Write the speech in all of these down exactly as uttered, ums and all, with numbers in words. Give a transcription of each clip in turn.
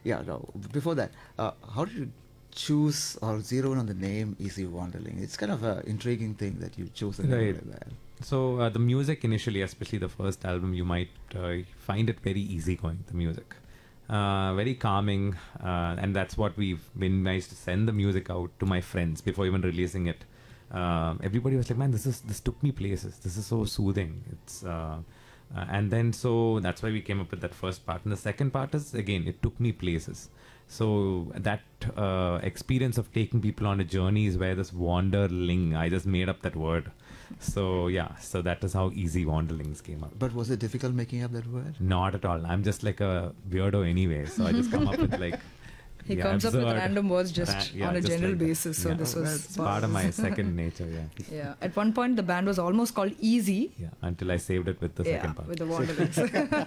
Yeah, no. Before that, uh, how did you choose or zero in on the name Easy Wanderling? It's kind of an intriguing thing that you chose a name Right. like that. So uh, the music initially, especially the first album, you might uh, find it very easygoing. The music, uh, very calming, uh, and that's what we've been nice to send the music out to my friends before even releasing it. Um, everybody was like, "Man, this is this took me places. This is so soothing." It's uh, uh, and then so that's why we came up with that first part. And the second part is again, it took me places. So that uh, experience of taking people on a journey is where this wanderling, I just made up that word. So yeah, so that is how Easy Wanderlings came up. But was it difficult making up that word? Not at all. I'm just like a weirdo anyway, so I just come up with like. He yeah, comes up with absurd. random words just Ra- yeah, on a just general like that. basis. So Yeah. this Oh, was that's It's part of my second nature, yeah. Yeah. At one point, the band was almost called Easy. Yeah, until I saved it with the Yeah, second part. with the Wanderlings.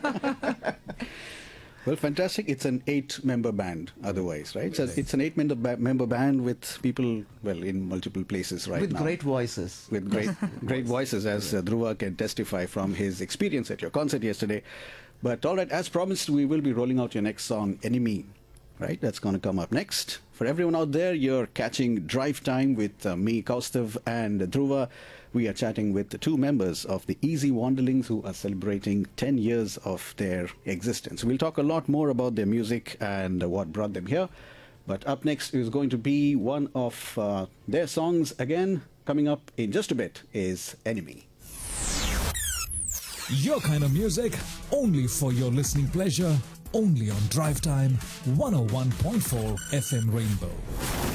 Well, fantastic. It's an eight-member band otherwise, right? So it's an eight-member ba- member band with people, well, in multiple places right With now. great voices. With great great voices, as uh, Dhruva can testify from his experience at your concert yesterday. But all right, as promised, we will be rolling out your next song, Enemy. Right, that's going to come up next. For everyone out there, you're catching Drive Time with uh, me, Kaustav, and Dhruva. We are chatting with the two members of the Easy Wanderlings who are celebrating ten years of their existence. We'll talk a lot more about their music and uh, what brought them here. But up next is going to be one of uh, their songs again. Coming up in just a bit is Enemy. Your kind of music, only for your listening pleasure, only on Drive Time one oh one point four F M Rainbow.